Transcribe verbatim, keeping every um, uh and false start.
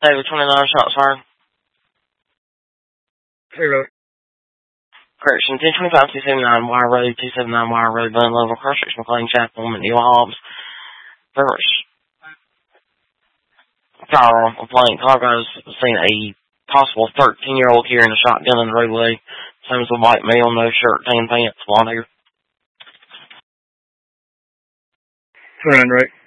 David, twenty-nine shots fired. Zero. Correction, ten twenty-five, two seventy-nine, Wire Road, two seventy-nine, Wire Road, Bun Level, Crossroads, McLean Chapel, McNeil Hobbs. First. Firearm, a blank. Cargo's seen a possible thirteen-year-old carrying a shotgun in the roadway. Same as a white male, no shirt, tan pants, blonde hair. twenty-nine, right.